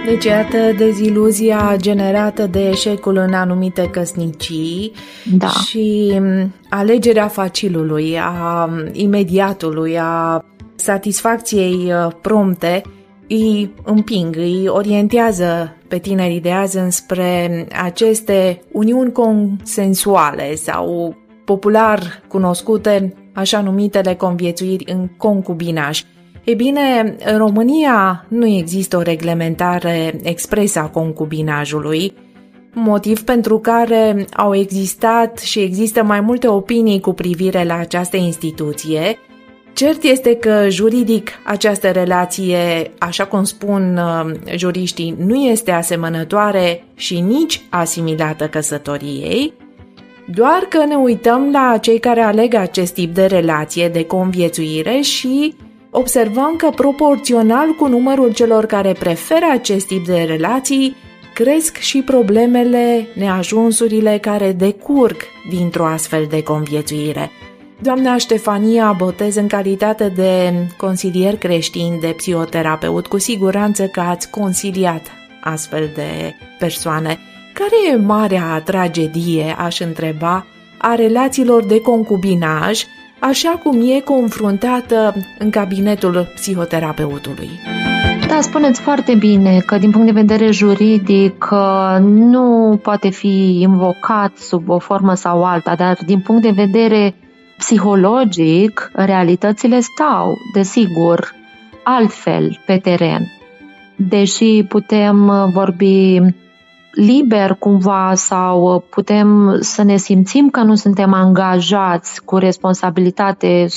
Deci, iată, deziluzia generată de eșecul în anumite căsnicii și alegerea facilului, a imediatului, a satisfacției prompte îi împing, îi orientează pe tinerii de azi înspre aceste uniuni consensuale sau popular cunoscute, așa numitele conviețuiri în concubinaj. Ei bine, în România nu există o reglementare expresă a concubinajului, motiv pentru care au existat și există mai multe opinii cu privire la această instituție. Cert este că juridic această relație, așa cum spun juriștii, nu este asemănătoare și nici asimilată căsătoriei, doar că ne uităm la cei care aleg acest tip de relație, de conviețuire și observăm că proporțional cu numărul celor care preferă acest tip de relații, cresc și problemele, neajunsurile care decurg dintr-o astfel de conviețuire. Doamna Ștefania Botez, în calitate de consilier creștin, de psihoterapeut, cu siguranță că ați consiliat astfel de persoane. Care e marea tragedie, aș întreba, a relațiilor de concubinaj, așa cum e confruntată în cabinetul psihoterapeutului? Da, spuneți foarte bine că din punct de vedere juridic nu poate fi invocat sub o formă sau alta, dar din punct de vedere psihologic, realitățile stau, desigur, altfel pe teren. Deși putem vorbi liber cumva sau putem să ne simțim că nu suntem angajați cu responsabilitate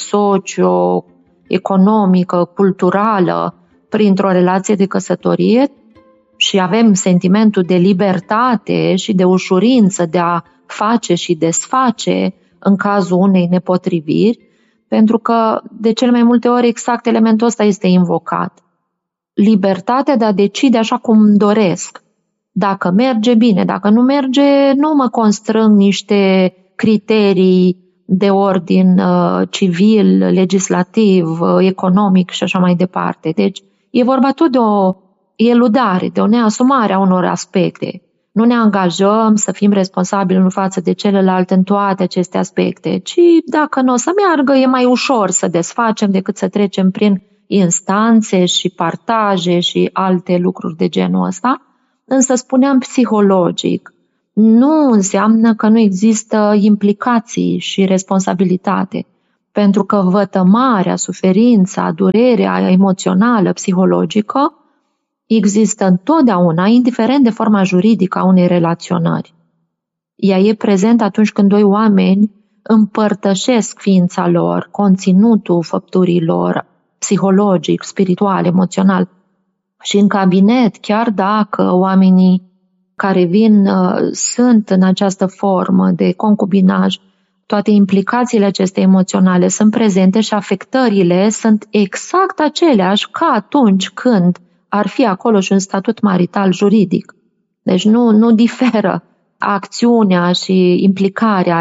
socio-economică, culturală, printr-o relație de căsătorie și avem sentimentul de libertate și de ușurință de a face și desface în cazul unei nepotriviri, pentru că de cele mai multe ori exact elementul ăsta este invocat. Libertatea de a decide așa cum doresc. Dacă merge, bine, dacă nu merge, nu mă constrâng niște criterii de ordin civil, legislativ, economic și așa mai departe. Deci e vorba tot de o eludare, de o neasumare a unor aspecte. Nu ne angajăm să fim responsabili unul față de celălalt în toate aceste aspecte, ci dacă nu o să meargă, e mai ușor să desfacem decât să trecem prin instanțe și partaje și alte lucruri de genul ăsta. Însă spuneam psihologic, nu înseamnă că nu există implicații și responsabilitate, pentru că vătămarea, suferința, durerea emoțională, psihologică, există întotdeauna, indiferent de forma juridică a unei relaționări. Ea e prezentă atunci când doi oameni împărtășesc ființa lor, conținutul făpturilor, psihologic, spiritual, emoțional. Și în cabinet, chiar dacă oamenii care vin sunt în această formă de concubinaj, toate implicațiile acestea emoționale sunt prezente și afectările sunt exact aceleași ca atunci când ar fi acolo și un statut marital juridic. Deci nu diferă acțiunea și implicarea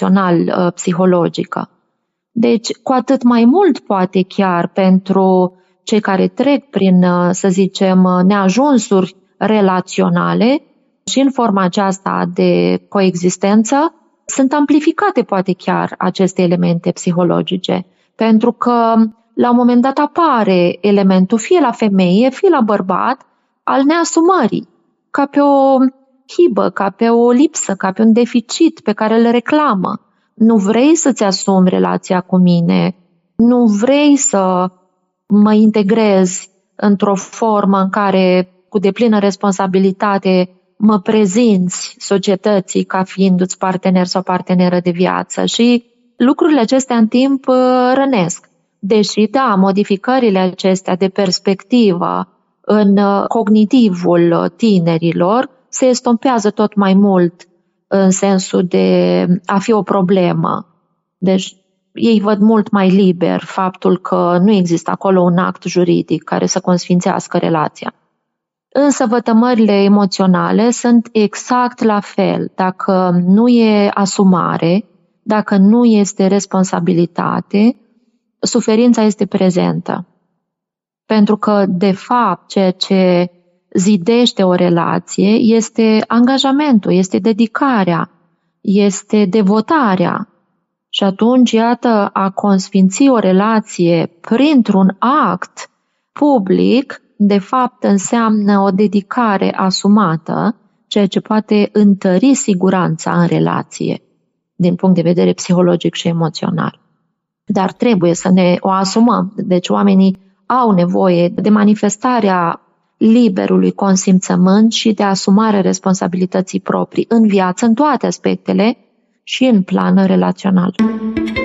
emoțional-psihologică. Deci, cu atât mai mult poate chiar pentru cei care trec prin, să zicem, neajunsuri relaționale și în forma aceasta de coexistență, sunt amplificate poate chiar aceste elemente psihologice, pentru că la un moment dat apare elementul fie la femeie, fie la bărbat, al neasumării, ca pe o hibă, ca pe o lipsă, ca pe un deficit pe care îl reclamă. Nu vrei să-ți asumi relația cu mine, nu vrei să mă integrezi într-o formă în care, cu deplină responsabilitate, mă prezinți societății ca fiindu-ți partener sau parteneră de viață. Și lucrurile acestea în timp rănesc. Deși, da, modificările acestea de perspectivă în cognitivul tinerilor se estompează tot mai mult în sensul de a fi o problemă. Deci ei văd mult mai liber faptul că nu există acolo un act juridic care să consfințească relația. Însă vătămările emoționale sunt exact la fel. Dacă nu e asumare, dacă nu este responsabilitate, suferința este prezentă. Pentru că, de fapt, ceea ce zidește o relație este angajamentul, este dedicarea, este devotarea. Și atunci, iată, a consfinți o relație printr-un act public, de fapt înseamnă o dedicare asumată, ceea ce poate întări siguranța în relație, din punct de vedere psihologic și emoțional. Dar trebuie să ne o asumăm. Deci oamenii au nevoie de manifestarea liberului consimțământ și de asumarea responsabilității proprii în viață, în toate aspectele și în plan relațional.